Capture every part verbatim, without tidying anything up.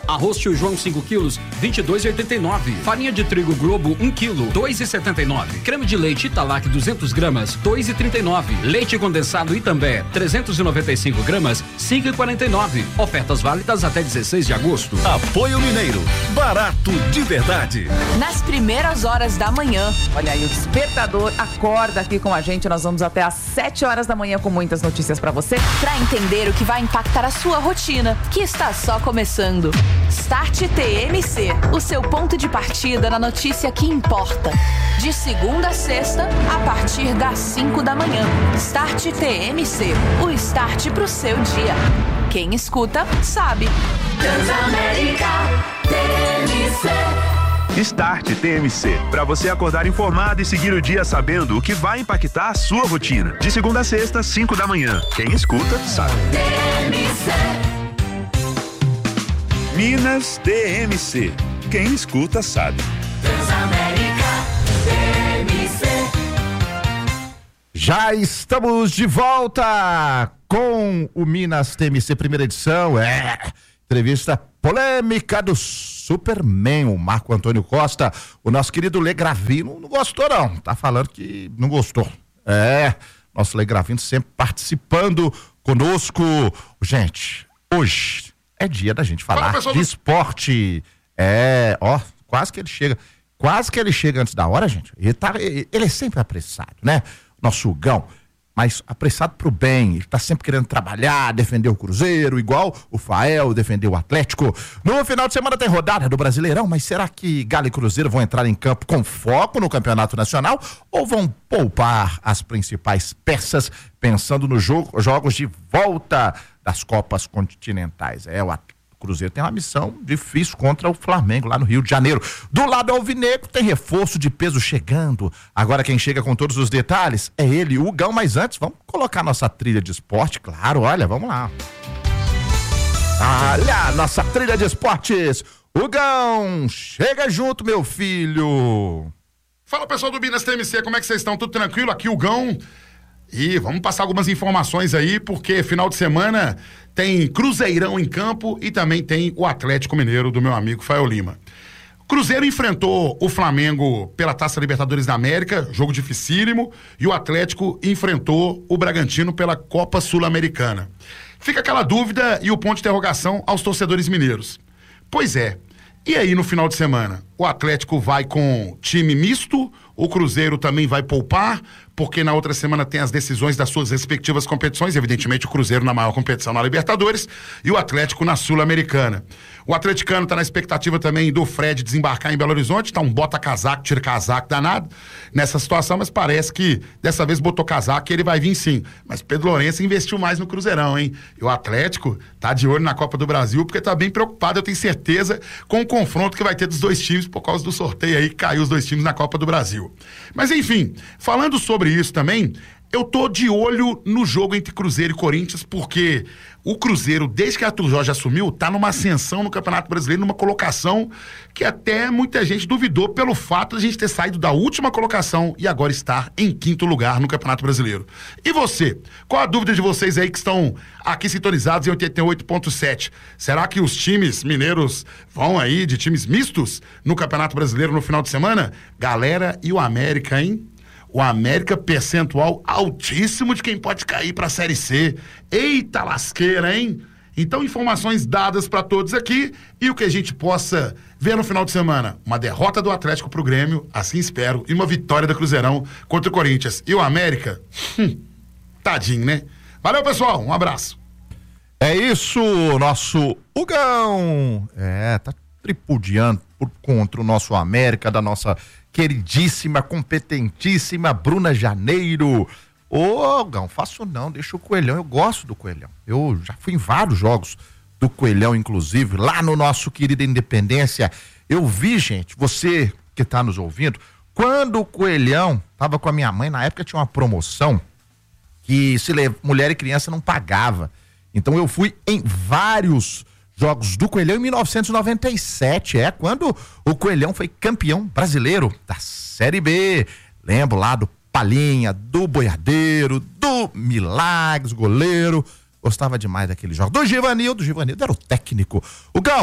Arroz Tio João cinco quilos, vinte e dois e oitenta e nove. Farinha de trigo Globo um quilo, dois e setenta e nove. Creme de leite Italac duzentos gramas, dois e trinta e nove. Leite condensado Itambé trezentos e noventa e cinco gramas, cinco e quarenta e nove. Ofertas válidas até dezesseis de agosto. Apoio Mineiro, barato de verdade. Nas primeiras horas da manhã, olha aí, o despertador acorda aqui com a gente. Nós vamos até às sete horas da manhã com muitas notícias pra você, pra entender o que vai impactar a sua rotina, que está só começando. Start T M C, o seu ponto de partida na notícia que importa. De segunda a sexta, a partir das cinco da manhã. Start T M C, o start pro seu dia. Quem escuta, sabe. Transamérica T M C. Start T M C, para você acordar informado e seguir o dia sabendo o que vai impactar a sua rotina. De segunda a sexta, cinco da manhã. Quem escuta, sabe. T M C. Minas T M C. Quem escuta, sabe. Transamérica T M C. Já estamos de volta com o Minas T M C, primeira edição. É, entrevista polêmica do Superman, o Marco Antônio Costa. O nosso querido Lê Gravino não gostou não, tá falando que não gostou. É, nosso Lê Gravino sempre participando conosco. Gente, hoje é dia da gente falar Fala, de esporte. É, ó, quase que ele chega, quase que ele chega antes da hora, gente. Ele, tá, ele é sempre apressado, né? Nosso Gão, mas apressado pro bem. Ele tá sempre querendo trabalhar, defender o Cruzeiro, igual o Fael defendeu o Atlético. No final de semana tem rodada do Brasileirão, mas será que Galo e Cruzeiro vão entrar em campo com foco no Campeonato Nacional ou vão poupar as principais peças pensando nos jogo, jogos de volta das Copas Continentais? É, o Cruzeiro tem uma missão difícil contra o Flamengo lá no Rio de Janeiro. Do lado alvinegro tem reforço de peso chegando. Agora quem chega com todos os detalhes é ele, o Gão. Mas antes, vamos colocar nossa trilha de esporte, claro, olha, vamos lá. Olha, nossa trilha de esportes. O Gão, chega junto, meu filho. Fala, pessoal do Minas T M C, como é que vocês estão? Tudo tranquilo? Aqui o Gão. E vamos passar algumas informações aí, porque final de semana tem Cruzeirão em campo e também tem o Atlético Mineiro do meu amigo Fael Lima. Cruzeiro enfrentou o Flamengo pela Taça Libertadores da América, jogo dificílimo, e o Atlético enfrentou o Bragantino pela Copa Sul-Americana. Fica aquela dúvida e o ponto de interrogação aos torcedores mineiros. Pois é, e aí no final de semana? O Atlético vai com time misto, o Cruzeiro também vai poupar, porque na outra semana tem as decisões das suas respectivas competições, evidentemente o Cruzeiro na maior competição na Libertadores e o Atlético na Sul-Americana. O atleticano está na expectativa também do Fred desembarcar em Belo Horizonte, tá um bota-casaco, tira-casaco danado nessa situação, mas parece que dessa vez botou casaco e ele vai vir sim. Mas Pedro Lourenço investiu mais no Cruzeirão, hein? E o Atlético tá de olho na Copa do Brasil porque tá bem preocupado, eu tenho certeza, com o confronto que vai ter dos dois times por causa do sorteio aí que caiu os dois times na Copa do Brasil. Mas enfim, falando sobre isso também, eu tô de olho no jogo entre Cruzeiro e Corinthians, porque o Cruzeiro, desde que Arthur Jorge assumiu, tá numa ascensão no Campeonato Brasileiro, numa colocação que até muita gente duvidou pelo fato de a gente ter saído da última colocação e agora estar em quinto lugar no Campeonato Brasileiro. E você? Qual a dúvida de vocês aí que estão aqui sintonizados em oitenta e oito ponto sete? Será que os times mineiros vão aí de times mistos no Campeonato Brasileiro no final de semana? Galera, e o América, hein? O América, percentual altíssimo de quem pode cair para a Série C. Eita lasqueira, hein? Então, informações dadas para todos aqui e o que a gente possa ver no final de semana. Uma derrota do Atlético pro Grêmio, assim espero, e uma vitória do Cruzeirão contra o Corinthians. E o América? Hum, tadinho, né? Valeu, pessoal. Um abraço. É isso, nosso Hugão. É, tá tripudiando por contra o nosso América, da nossa queridíssima, competentíssima Bruna Janeiro. Ô, Gão, faço não, deixa o Coelhão, eu gosto do Coelhão. Eu já fui em vários jogos do Coelhão, inclusive, lá no nosso querido Independência. Eu vi, gente, você que tá nos ouvindo, quando o Coelhão tava com a minha mãe, na época tinha uma promoção que se le... mulher e criança não pagava. Então eu fui em vários jogos do Coelhão em mil novecentos e noventa e sete, é quando o Coelhão foi campeão brasileiro da Série B. Lembro lá do Palinha, do Boiadeiro, do Milagres, goleiro. Gostava demais daquele jogo. Do Givanildo, do Givanildo era o técnico. O Gão,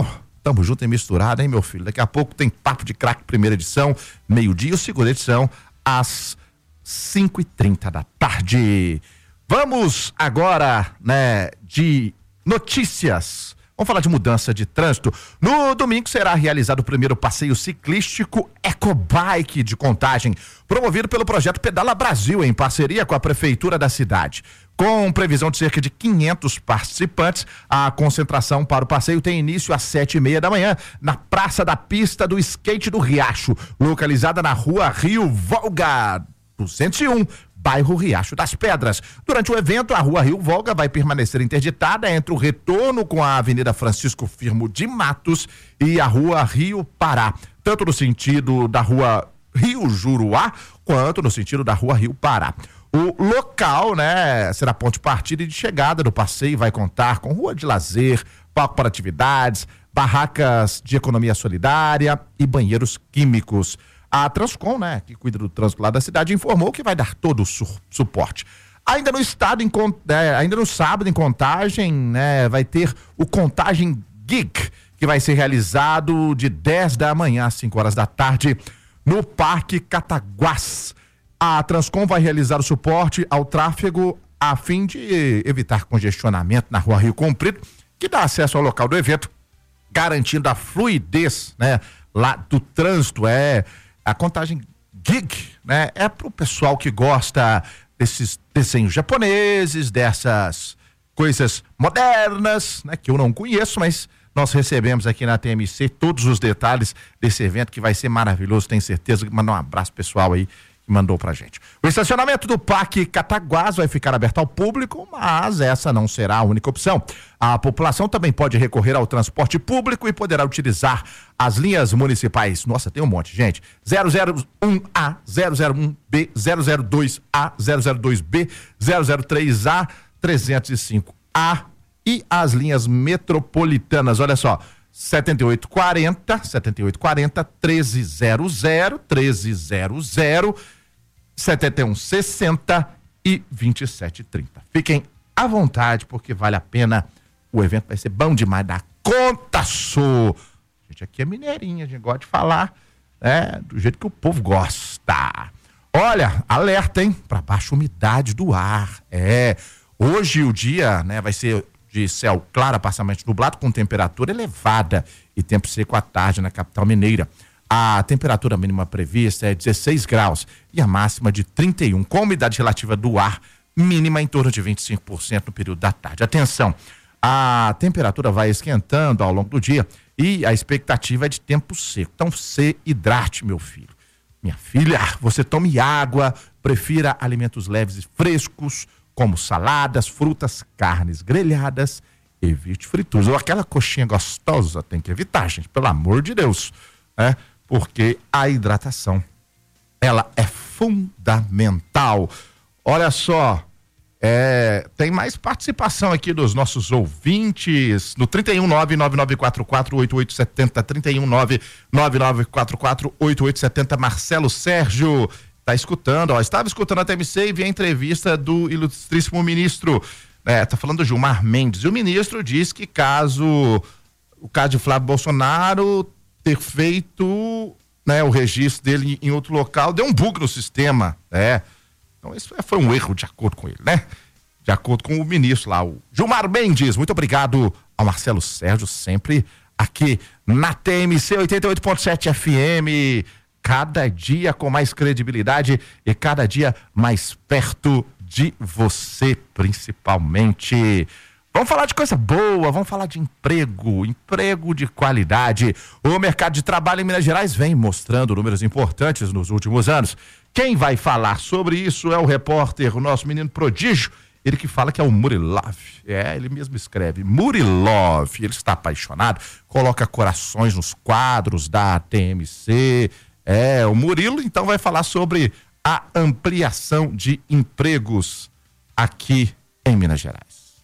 tamo junto e misturado, hein, meu filho? Daqui a pouco tem Papo de Craque, primeira edição, meio-dia, segunda edição, às cinco e trinta da tarde. Vamos agora, né, de notícias. Vamos falar de mudança de trânsito. No domingo será realizado o primeiro passeio ciclístico Ecobike de Contagem, promovido pelo projeto Pedala Brasil, em parceria com a prefeitura da cidade. Com previsão de cerca de quinhentos participantes, a concentração para o passeio tem início às sete e meia da manhã, na Praça da Pista do Skate do Riacho, localizada na Rua Rio Volga duzentos e um, bairro Riacho das Pedras. Durante o evento, a Rua Rio Volga vai permanecer interditada entre o retorno com a Avenida Francisco Firmo de Matos e a Rua Rio Pará, tanto no sentido da Rua Rio Juruá, quanto no sentido da Rua Rio Pará. O local, né, será ponto de partida e de chegada do passeio, vai contar com rua de lazer, palco para atividades, barracas de economia solidária e banheiros químicos. A Transcom, né, que cuida do trânsito lá da cidade, informou que vai dar todo o su- suporte. Ainda no estado, em, é, ainda no sábado, em Contagem, né, vai ter o Contagem Geek, que vai ser realizado de dez da manhã às cinco horas da tarde no Parque Cataguás. A Transcom vai realizar o suporte ao tráfego a fim de evitar congestionamento na Rua Rio Comprido, que dá acesso ao local do evento, garantindo a fluidez, né, lá do trânsito. É a Contagem Geek, né, é pro pessoal que gosta desses desenhos japoneses, dessas coisas modernas, né, que eu não conheço, mas nós recebemos aqui na T M C todos os detalhes desse evento que vai ser maravilhoso, tenho certeza. Mandar um abraço pessoal aí que mandou pra gente. O estacionamento do Parque Cataguás vai ficar aberto ao público, mas essa não será a única opção. A população também pode recorrer ao transporte público e poderá utilizar as linhas municipais. Nossa, tem um monte, gente. zero zero um A, zero zero um B, zero zero dois A, zero zero dois B, zero zero três A, trezentos e cinco A e as linhas metropolitanas. Olha só, setenta e oito quarenta, setenta e oito quarenta, treze zero zero, treze zero zero, setenta e um sessenta e vinte e sete trinta. Fiquem à vontade, porque vale a pena. O evento vai ser bom demais, dá conta, sou. A gente aqui é mineirinha, a gente gosta de falar, né, do jeito que o povo gosta. Olha, alerta, hein, para baixa umidade do ar. É, hoje o dia, né, vai ser de céu claro, parcialmente nublado, com temperatura elevada e tempo seco à tarde na capital mineira. A temperatura mínima prevista é dezesseis graus e a máxima de trinta e um, com a umidade relativa do ar mínima em torno de vinte e cinco por cento no período da tarde. Atenção, a temperatura vai esquentando ao longo do dia e a expectativa é de tempo seco. Então se hidrate, meu filho. Minha filha, você tome água, prefira alimentos leves e frescos, como saladas, frutas, carnes grelhadas, evite frituras. Ou aquela coxinha gostosa, tem que evitar, gente, pelo amor de Deus, né? Porque a hidratação, ela é fundamental. Olha só, é, tem mais participação aqui dos nossos ouvintes, no trinta e um, nove nove nove quatro quatro, oito oito sete zero, trinta e um, nove nove nove quatro quatro, oito oito sete zero, Marcelo Sérgio, tá escutando, ó, estava escutando a T M C e vi a entrevista do ilustríssimo ministro, é, tá falando do Gilmar Mendes, e o ministro diz que caso o caso de Flávio Bolsonaro ter feito, né, o registro dele em outro local, deu um bug no sistema, né? Então isso foi um erro de acordo com ele, né? De acordo com o ministro lá, o Gilmar Mendes. Muito obrigado ao Marcelo Sérgio, sempre aqui na T M C oitenta e oito ponto sete F M, cada dia com mais credibilidade e cada dia mais perto de você, principalmente. Vamos falar de coisa boa, vamos falar de emprego, emprego de qualidade. O mercado de trabalho em Minas Gerais vem mostrando números importantes nos últimos anos. Quem vai falar sobre isso é o repórter, o nosso menino prodígio, ele que fala que é o Murilov. É, ele mesmo escreve, Murilov. Ele está apaixonado, coloca corações nos quadros da T M C. É, o Murilo então vai falar sobre a ampliação de empregos aqui em Minas Gerais.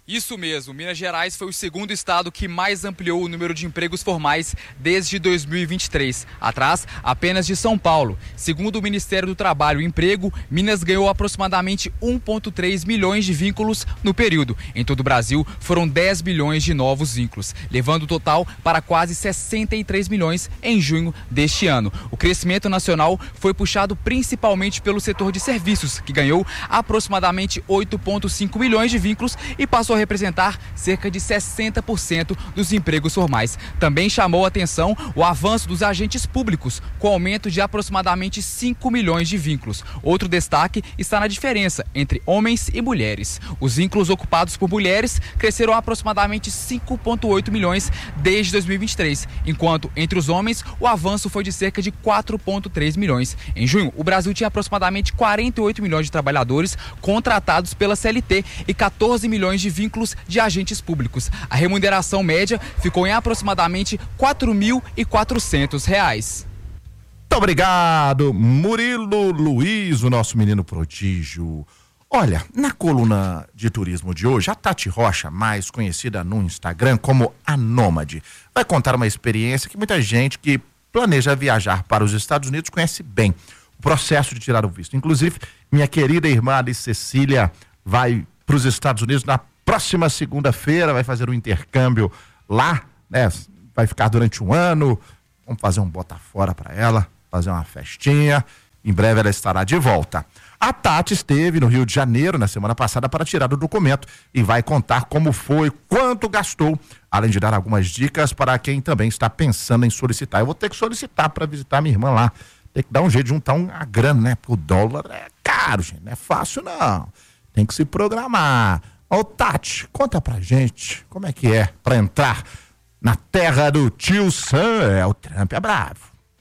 Isso mesmo, Minas Gerais foi o segundo estado que mais ampliou o número de empregos formais desde dois mil e vinte e três, atrás apenas de São Paulo. Segundo o Ministério do Trabalho e Emprego, Minas ganhou aproximadamente um vírgula três milhões de vínculos no período. Em todo o Brasil, foram dez milhões de novos vínculos, levando o total para quase sessenta e três milhões em junho deste ano. O crescimento nacional foi puxado principalmente pelo setor de serviços, que ganhou aproximadamente oito vírgula cinco milhões de vínculos e passou a representar cerca de sessenta por cento dos empregos formais. Também chamou a atenção o avanço dos agentes públicos, com aumento de aproximadamente cinco milhões de vínculos. Outro destaque está na diferença entre homens e mulheres. Os vínculos ocupados por mulheres cresceram aproximadamente cinco vírgula oito milhões desde dois mil e vinte e três, enquanto entre os homens o avanço foi de cerca de quatro vírgula três milhões. Em junho, o Brasil tinha aproximadamente quarenta e oito milhões de trabalhadores contratados pela C L T e quatorze milhões de vínculos de agentes públicos. A remuneração média ficou em aproximadamente quatro mil e quatrocentos reais. Muito obrigado, Murilo Luiz, o nosso menino prodígio. Olha, na coluna de turismo de hoje, a Tati Rocha, mais conhecida no Instagram como a Nômade, vai contar uma experiência que muita gente que planeja viajar para os Estados Unidos conhece bem. O processo de tirar o visto. Inclusive, minha querida irmã Alice Cecília vai para os Estados Unidos na próxima segunda-feira, vai fazer um intercâmbio lá, né? Vai ficar durante um ano. Vamos fazer um bota fora para ela, fazer uma festinha. Em breve ela estará de volta. A Tati esteve no Rio de Janeiro na semana passada para tirar o documento e vai contar como foi, quanto gastou, além de dar algumas dicas para quem também está pensando em solicitar. Eu vou ter que solicitar para visitar minha irmã lá. Tem que dar um jeito de juntar uma grana, né? Porque o dólar é caro, gente. Não é fácil, não. Tem que se programar. Ô, Tati, conta pra gente como é que é pra entrar na terra do tio Sam. É, o Trump é bravo.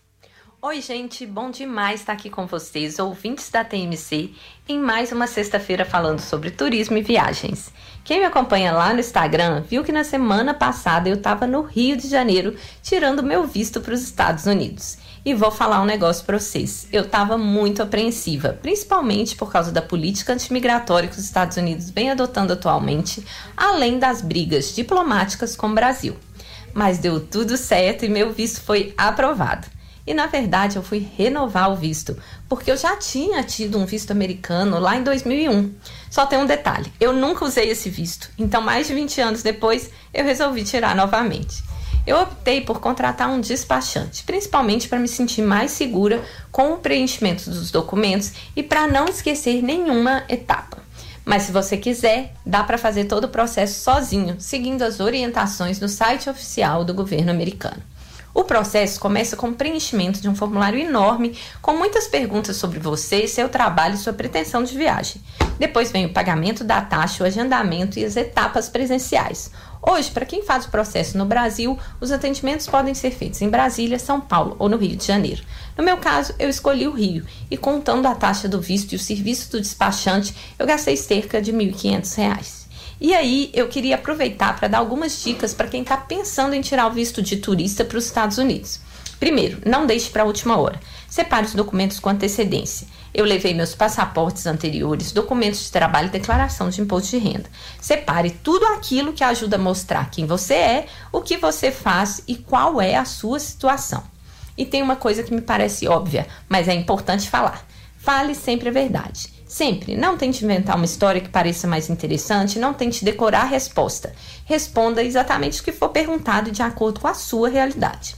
Oi, gente, bom demais estar aqui com vocês, ouvintes da T M C, em mais uma sexta-feira falando sobre turismo e viagens. Quem me acompanha lá no Instagram viu que na semana passada eu estava no Rio de Janeiro tirando meu visto para os Estados Unidos. E vou falar um negócio para vocês. Eu estava muito apreensiva, principalmente por causa da política antimigratória que os Estados Unidos vem adotando atualmente, além das brigas diplomáticas com o Brasil. Mas deu tudo certo e meu visto foi aprovado. E na verdade eu fui renovar o visto, porque eu já tinha tido um visto americano lá em dois mil e um. Só tem um detalhe, eu nunca usei esse visto, então mais de vinte anos depois eu resolvi tirar novamente. Eu optei por contratar um despachante, principalmente para me sentir mais segura com o preenchimento dos documentos e para não esquecer nenhuma etapa. Mas se você quiser, dá para fazer todo o processo sozinho, seguindo as orientações no site oficial do governo americano. O processo começa com o preenchimento de um formulário enorme com muitas perguntas sobre você, seu trabalho e sua pretensão de viagem. Depois vem o pagamento da taxa, o agendamento e as etapas presenciais. Hoje, para quem faz o processo no Brasil, os atendimentos podem ser feitos em Brasília, São Paulo ou no Rio de Janeiro. No meu caso, eu escolhi o Rio e, contando a taxa do visto e o serviço do despachante, eu gastei cerca de mil e quinhentos reais. E aí, eu queria aproveitar para dar algumas dicas para quem está pensando em tirar o visto de turista para os Estados Unidos. Primeiro, não deixe para a última hora. Separe os documentos com antecedência. Eu levei meus passaportes anteriores, documentos de trabalho e declaração de imposto de renda. Separe tudo aquilo que ajuda a mostrar quem você é, o que você faz e qual é a sua situação. E tem uma coisa que me parece óbvia, mas é importante falar. Fale sempre a verdade. Sempre. Não tente inventar uma história que pareça mais interessante, não tente decorar a resposta. Responda exatamente o que for perguntado de acordo com a sua realidade.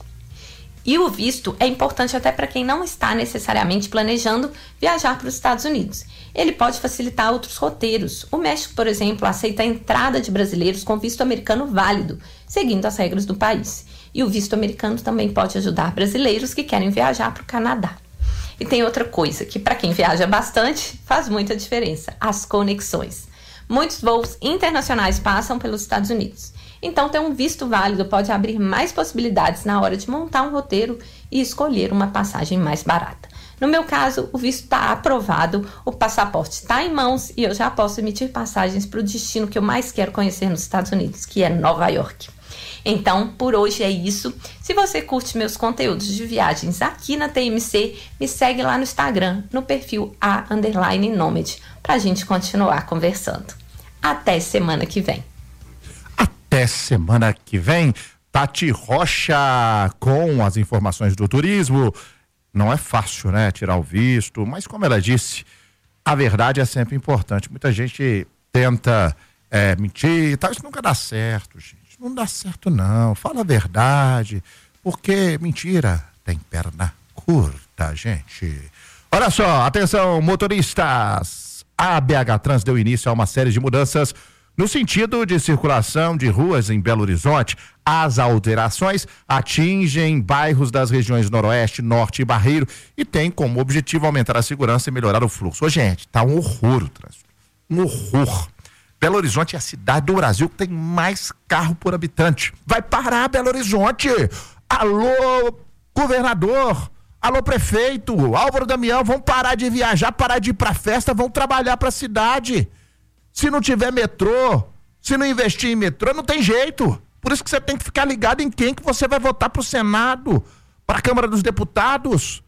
E o visto é importante até para quem não está necessariamente planejando viajar para os Estados Unidos. Ele pode facilitar outros roteiros. O México, por exemplo, aceita a entrada de brasileiros com visto americano válido, seguindo as regras do país. E o visto americano também pode ajudar brasileiros que querem viajar para o Canadá. E tem outra coisa que, para quem viaja bastante, faz muita diferença: as conexões. Muitos voos internacionais passam pelos Estados Unidos. Então, ter um visto válido pode abrir mais possibilidades na hora de montar um roteiro e escolher uma passagem mais barata. No meu caso, o visto está aprovado, o passaporte está em mãos e eu já posso emitir passagens para o destino que eu mais quero conhecer nos Estados Unidos, que é Nova York. Então, por hoje é isso. Se você curte meus conteúdos de viagens aqui na T M C, me segue lá no Instagram, no perfil a underline nômade, para a gente continuar conversando. Até semana que vem. Até semana que vem. Tati Rocha com as informações do turismo. Não é fácil, né, tirar o visto, mas como ela disse, a verdade é sempre importante. Muita gente tenta é, mentir e tal, isso nunca dá certo, gente. Não dá certo não, fala a verdade, porque mentira tem perna curta, gente. Olha só, atenção motoristas, a B H Trans deu início a uma série de mudanças no sentido de circulação de ruas em Belo Horizonte. As alterações atingem bairros das regiões Noroeste, Norte e Barreiro e tem como objetivo aumentar a segurança e melhorar o fluxo. Ô, gente, tá um horror o trânsito. Um horror. Belo Horizonte é a cidade do Brasil que tem mais carro por habitante. Vai parar Belo Horizonte. Alô, governador. Alô, prefeito. Álvaro Damião, vão parar de viajar, parar de ir pra festa, vão trabalhar pra cidade. Se não tiver metrô, se não investir em metrô, não tem jeito. Por isso que você tem que ficar ligado em quem que você vai votar pro Senado, pra Câmara dos Deputados,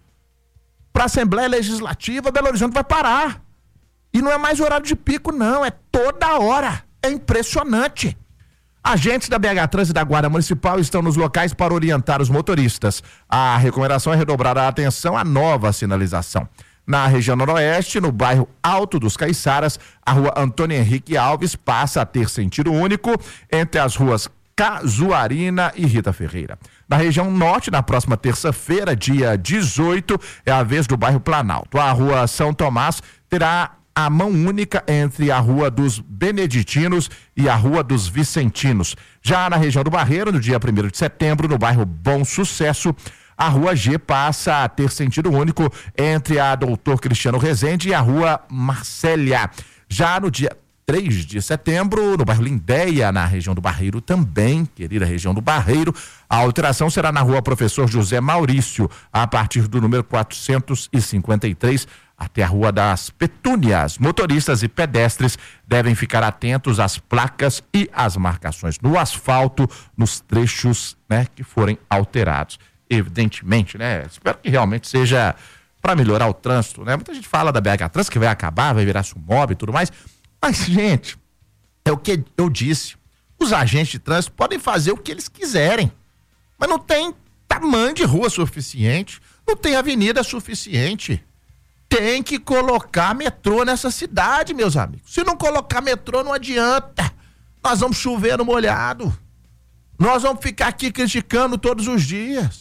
pra Assembleia Legislativa. Belo Horizonte vai parar. E não é mais horário de pico, não. É toda hora. É impressionante. Agentes da B H Trans e da Guarda Municipal estão nos locais para orientar os motoristas. A recomendação é redobrar a atenção à nova sinalização. Na região noroeste, no bairro Alto dos Caiçaras, a rua Antônio Henrique Alves passa a ter sentido único entre as ruas Casuarina e Rita Ferreira. Na região norte, na próxima terça-feira, dia dezoito, é a vez do bairro Planalto. A rua São Tomás terá a mão única entre a Rua dos Beneditinos e a Rua dos Vicentinos. Já na região do Barreiro, no dia primeiro de setembro, no bairro Bom Sucesso, a Rua G passa a ter sentido único entre a Doutor Cristiano Rezende e a Rua Marcélia. Já no dia três de setembro, no bairro Lindéia, na região do Barreiro também, querida região do Barreiro, a alteração será na Rua Professor José Maurício, a partir do número quatrocentos e cinquenta e três, até a Rua das Petúnias. Motoristas e pedestres devem ficar atentos às placas e às marcações no asfalto, nos trechos, né, que forem alterados. Evidentemente, né? Espero que realmente seja para melhorar o trânsito, né? Muita gente fala da B H Trans que vai acabar, vai virar Sumob e tudo mais, mas, gente, é o que eu disse, os agentes de trânsito podem fazer o que eles quiserem, mas não tem tamanho de rua suficiente, não tem avenida suficiente. Tem que colocar metrô nessa cidade, meus amigos. Se não colocar metrô, não adianta. Nós vamos chover no molhado. Nós vamos ficar aqui criticando todos os dias.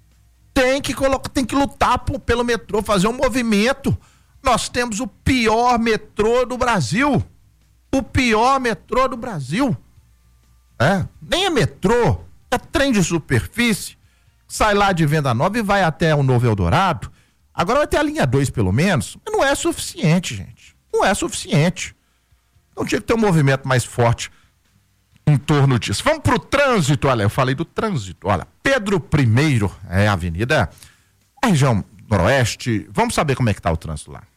Tem que colocar, tem que lutar por, pelo metrô, fazer um movimento. Nós temos o pior metrô do Brasil. O pior metrô do Brasil. É, nem é metrô, é trem de superfície. Sai lá de Venda Nova e vai até o Novo Eldorado. Agora vai ter a linha dois pelo menos, mas não é suficiente, gente. Não é suficiente. Então tinha que ter um movimento mais forte em torno disso. Vamos pro trânsito, olha, eu falei do trânsito, olha, Pedro I, é a avenida, a região noroeste, vamos saber como é que tá o trânsito lá.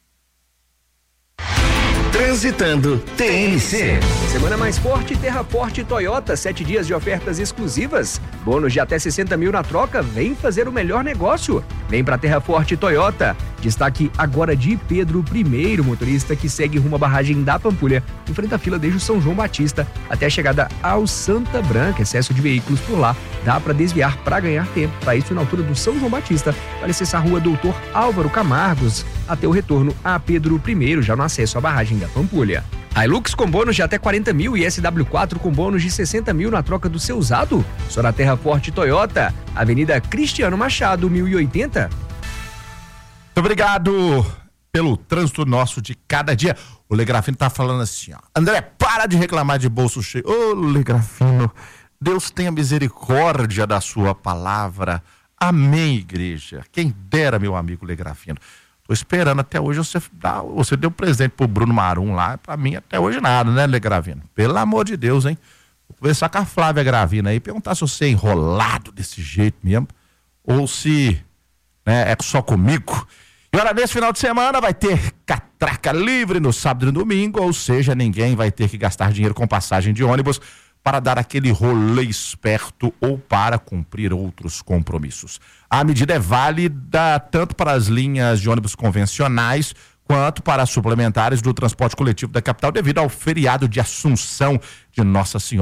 Transitando T M C. Semana mais forte, Terra Forte Toyota, sete dias de ofertas exclusivas. Bônus de até sessenta mil na troca, vem fazer o melhor negócio. Vem pra Terra Forte Toyota. Destaque agora de Pedro I, motorista que segue rumo à barragem da Pampulha. Enfrenta a fila desde o São João Batista até a chegada ao Santa Branca. Excesso de veículos por lá, dá pra desviar pra ganhar tempo. Para isso, na altura do São João Batista, vale acessar a rua Doutor Álvaro Camargos até o retorno a Pedro I, já no acesso à barragem da Pampulha. Hilux com bônus de até quarenta mil e S W quatro com bônus de sessenta mil na troca do seu usado. Só na Terra Forte Toyota, Avenida Cristiano Machado, mil e oitenta. Muito obrigado pelo trânsito nosso de cada dia. O Legrafino tá falando assim, ó. André, para de reclamar de bolso cheio. Ô, Legrafino, Deus tenha misericórdia da sua palavra. Amém, igreja. Quem dera, meu amigo Legrafino. Tô esperando até hoje você dar, você deu presente pro Bruno Marum lá, pra mim até hoje nada, né, Legravino? Pelo amor de Deus, hein? Vou conversar com a Flávia Gravina aí, perguntar se você é enrolado desse jeito mesmo, ou se, né, é só comigo. E olha, nesse final de semana vai ter catraca livre no sábado e no domingo, ou seja, ninguém vai ter que gastar dinheiro com passagem de ônibus para dar aquele rolê esperto ou para cumprir outros compromissos. A medida é válida tanto para as linhas de ônibus convencionais quanto para as suplementares do transporte coletivo da capital devido ao feriado de Assunção de Nossa Senhora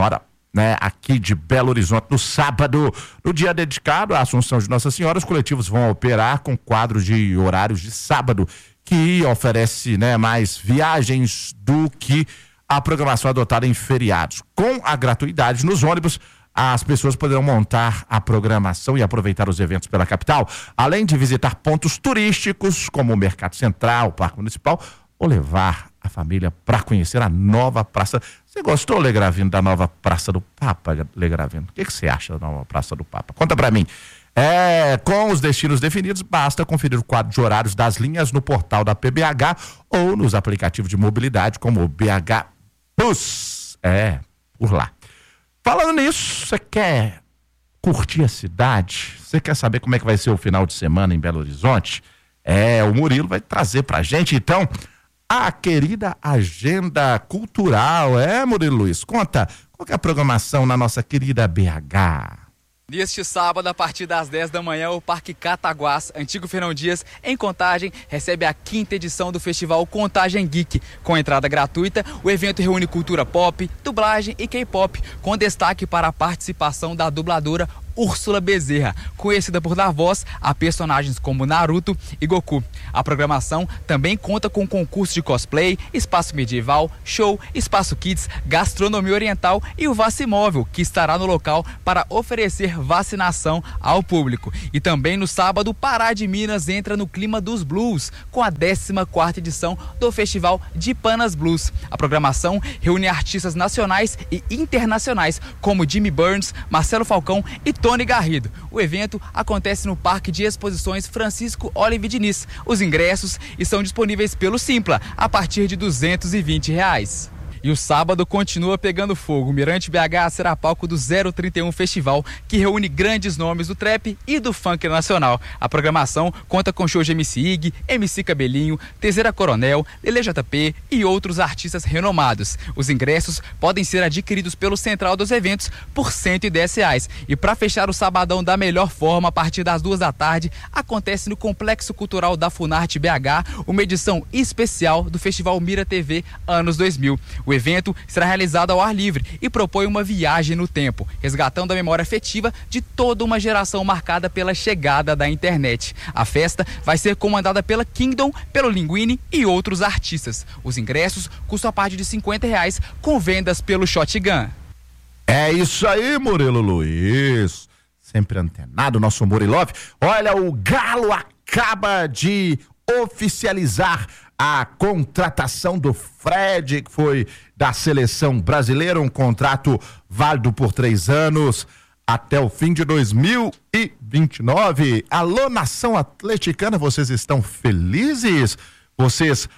né, aqui de Belo Horizonte no sábado, no dia dedicado à Assunção de Nossa Senhora. Os coletivos vão operar com quadros de horários de sábado, que oferece, né, mais viagens do que a programação adotada em feriados. Com a gratuidade nos ônibus, as pessoas poderão montar a programação e aproveitar os eventos pela capital, além de visitar pontos turísticos como o Mercado Central, o Parque Municipal, ou levar a família para conhecer a nova praça. Você gostou, Legravino, da nova Praça do Papa, Legravino? O que, que você acha da nova Praça do Papa? Conta para mim. É, com os destinos definidos, basta conferir o quadro de horários das linhas no portal da P B H ou nos aplicativos de mobilidade como o B H Bus. É, por lá. Falando nisso, você quer curtir a cidade? Você quer saber como é que vai ser o final de semana em Belo Horizonte? É, o Murilo vai trazer pra gente, então, a querida agenda cultural. É, Murilo Luiz, conta, qual que é a programação na nossa querida B H? Neste sábado, a partir das dez da manhã, o Parque Cataguás, Antigo Fernão Dias, em Contagem, recebe a quinta edição do Festival Contagem Geek. Com entrada gratuita, o evento reúne cultura pop, dublagem e K-pop, com destaque para a participação da dubladora Úrsula Bezerra, conhecida por dar voz a personagens como Naruto e Goku. A programação também conta com concurso de cosplay, espaço medieval, show, espaço kids, gastronomia oriental e o Vacimóvel, que estará no local para oferecer vacinação ao público. E também no sábado, Pará de Minas entra no clima dos blues, com a décima quarta edição do Festival de Panas Blues. A programação reúne artistas nacionais e internacionais, como Jimmy Burns, Marcelo Falcão e Tony Garrido. O evento acontece no Parque de Exposições Francisco Olive Diniz. Os ingressos estão disponíveis pelo Simpla, a partir de duzentos e vinte reais. E o sábado continua pegando fogo. O Mirante B H será palco do zero trinta e um Festival, que reúne grandes nomes do trap e do funk nacional. A programação conta com shows de M C Ig, M C Cabelinho, Tezeira Coronel, Lele J P e outros artistas renomados. Os ingressos podem ser adquiridos pelo Central dos Eventos por cento e dez reais. E para fechar o sabadão da melhor forma, a partir das duas da tarde, acontece no Complexo Cultural da Funarte B H uma edição especial do Festival Mira T V Anos dois mil. O evento será realizado ao ar livre e propõe uma viagem no tempo, resgatando a memória afetiva de toda uma geração marcada pela chegada da internet. A festa vai ser comandada pela Kingdom, pelo Linguini e outros artistas. Os ingressos custam a partir de cinquenta reais, com vendas pelo Shotgun. É isso aí, Murilo Luiz. Sempre antenado, nosso Murilov. Olha, o Galo acaba de oficializar a contratação do Fred, que foi da seleção brasileira, um contrato válido por três anos até o fim de dois mil e vinte e nove. Alô, nação atleticana, vocês estão felizes? Vocês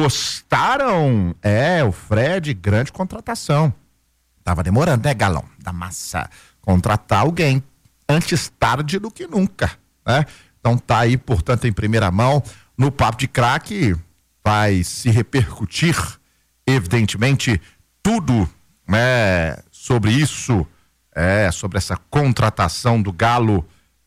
gostaram? É, o Fred, grande contratação. Tava demorando, né, Galão? Da massa. Contratar alguém antes tarde do que nunca, né? Então tá aí, portanto, em primeira mão, no Papo de Craque. Vai se repercutir, evidentemente, tudo, né, sobre isso, é, sobre essa contratação do Galo,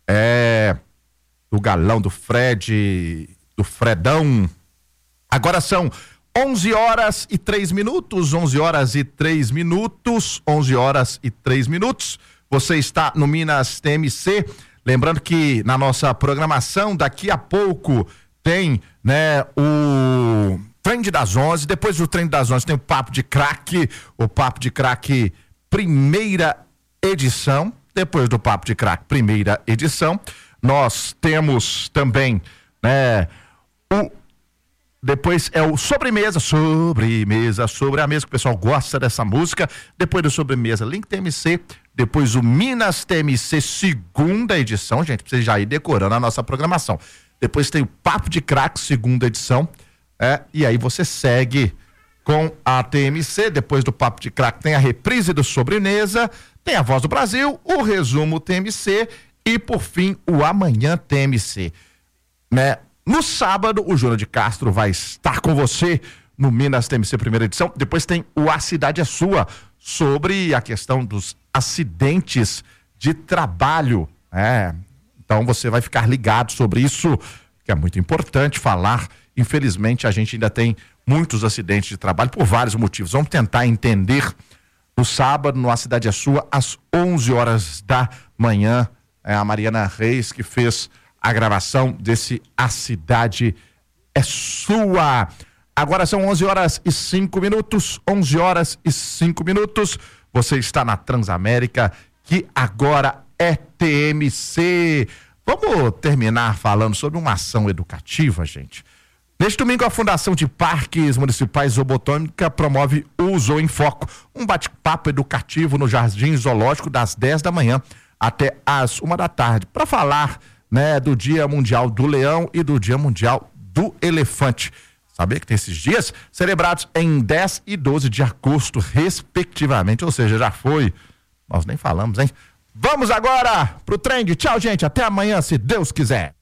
é, do Galão, do Fred, do Fredão. Agora são onze horas e três minutos, onze horas e três minutos, onze horas e três minutos. Você está no Minas T M C. Lembrando que na nossa programação, daqui a pouco, tem, né, o Trend das onze, depois do Trend das onze tem o Papo de Craque, o Papo de Craque primeira edição, depois do Papo de Craque primeira edição, nós temos também, né, o, depois é o Sobremesa, Sobremesa, sobre a mesa, que o pessoal gosta dessa música, depois do Sobremesa, Link T M C, depois o Minas T M C segunda edição, gente, pra vocês já ir decorando a nossa programação. Depois tem o Papo de Craque, segunda edição, é, e aí você segue com a T M C. Depois do Papo de Craque tem a reprise do Sobremesa, tem a Voz do Brasil, o resumo T M C e, por fim, o Amanhã T M C. Né? No sábado, o Júnior de Castro vai estar com você no Minas T M C primeira edição. Depois tem o A Cidade é Sua, sobre a questão dos acidentes de trabalho, é. Então você vai ficar ligado sobre isso, que é muito importante falar. Infelizmente a gente ainda tem muitos acidentes de trabalho por vários motivos. Vamos tentar entender no sábado, no A Cidade é Sua, às onze horas da manhã. É a Mariana Reis que fez a gravação desse A Cidade é Sua. Agora são onze horas e cinco minutos, onze horas e cinco minutos. Você está na Transamérica, que agora é T M C. Vamos terminar falando sobre uma ação educativa, gente. Neste domingo, a Fundação de Parques Municipais Zoobotânica promove o Zoo em Foco, um bate-papo educativo no Jardim Zoológico das dez da manhã até às uma da tarde, para falar, né, do Dia Mundial do Leão e do Dia Mundial do Elefante. Saber que tem esses dias celebrados em dez e doze de agosto, respectivamente, ou seja, já foi, nós nem falamos, hein? Vamos agora pro trem. Tchau, gente, até amanhã, se Deus quiser.